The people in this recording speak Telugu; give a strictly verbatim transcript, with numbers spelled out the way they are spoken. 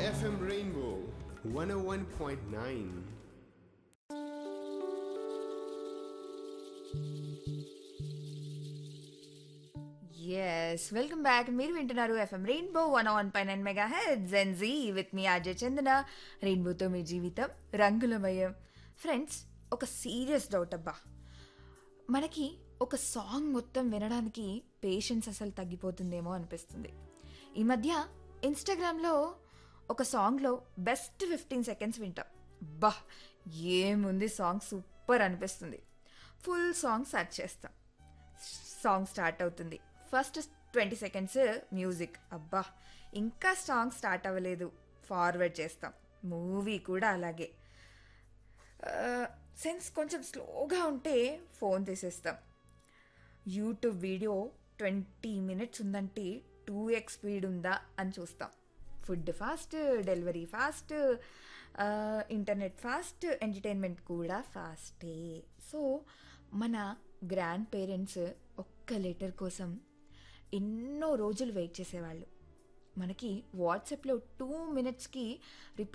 F M Rainbow one oh one point nine. Yes welcome back. మీరు వింటున్నారు FM rainbow one one pi nine mega head Gen Z with me Ajay చందన. రెయిన్బోతో మీ జీవితం రంగులమయం. ఫ్రెండ్స్, ఒక సీరియస్ డౌట్ అబ్బా. మనకి ఒక సాంగ్ మొత్తం వినడానికి పేషెన్స్ అసలు తగ్గిపోతుందేమో అనిపిస్తుంది. ఈ మధ్య ఇన్స్టాగ్రామ్లో ఒక సాంగ్లో బెస్ట్ ఫిఫ్టీన్ సెకండ్స్ వింటాం. బా, ఏముంది సాంగ్ సూపర్ అనిపిస్తుంది. ఫుల్ సాంగ్ సెర్చ్ చేస్తాం. సాంగ్ స్టార్ట్ అవుతుంది. First twenty seconds music. అబ్బా, ఇంకా సాంగ్ స్టార్ట్ అవ్వలేదు, ఫార్వర్డ్ చేస్తాం. మూవీ కూడా అలాగే. సెన్స్ కొంచెం స్లోగా ఉంటే ఫోన్ తీసేస్తాం. యూట్యూబ్ వీడియో ట్వంటీ మినిట్స్ ఉందంటే టూ ఎక్స్ స్పీడ్ ఉందా అని చూస్తాం. Food fast, delivery fast, internet fast, entertainment కూడా ఫాస్టే. సో మన గ్రాండ్ పేరెంట్స్ ఒక్క లెటర్ కోసం ఎన్నో రోజులు వెయిట్ చేసేవాళ్ళు. మనకి వాట్సాప్లో టూ మినిట్స్కి రిప్లై